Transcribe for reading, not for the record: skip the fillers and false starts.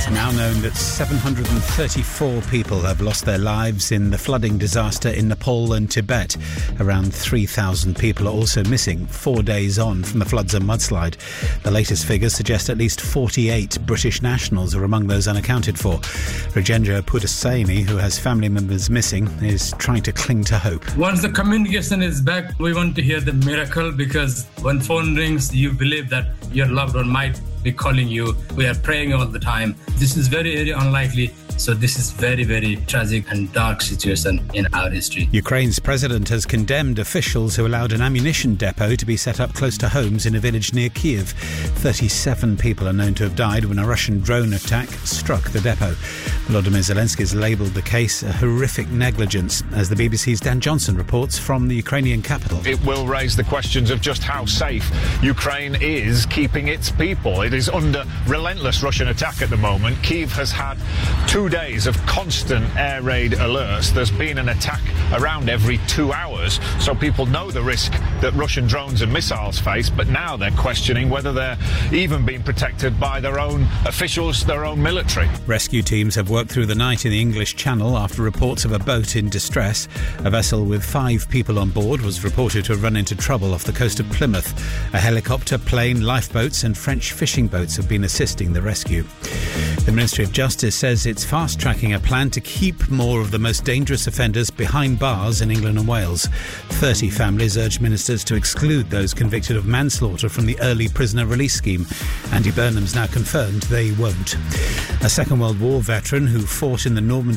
Now known that 734 people have lost their lives in the flooding disaster in Nepal and Tibet. Around 3,000 people are also missing 4 days on from the floods and mudslide. The latest figures suggest at least 48 British nationals are among those unaccounted for. Rajendra Puttasaini, who has family members missing, is trying to cling to hope. Once the communication is back, we want to hear the miracle, because when phone rings, you believe that your loved one might be calling you. We are praying all the time. This is very, very unlikely. So this is very, very tragic and dark situation in our history. Ukraine's president has condemned officials who allowed an ammunition depot to be set up close to homes in a village near Kyiv. 37 people are known to have died when a Russian drone attack struck the depot. Volodymyr Zelensky has labelled the case a horrific negligence, as the BBC's Dan Johnson reports from the Ukrainian capital. It will raise the questions of just how safe Ukraine is keeping its people. It is under relentless Russian attack at the moment. Kyiv has had 2 days of constant air raid alerts. There's been an attack around every 2 hours, so people know the risk that Russian drones and missiles face, but now they're questioning whether they're even being protected by their own officials, their own military. Rescue teams have worked through the night in the English Channel after reports of a boat in distress. A vessel with 5 people on board was reported to have run into trouble off the coast of Plymouth. A helicopter, plane, lifeboats and French fishing boats have been assisting the rescue. The Ministry of Justice says it's fast-tracking a plan to keep more of the most dangerous offenders behind bars in England and Wales. 30 families urge ministers to exclude those convicted of manslaughter from the early prisoner release scheme. Andy Burnham's now confirmed they won't. A Second World War veteran who fought in the Normandy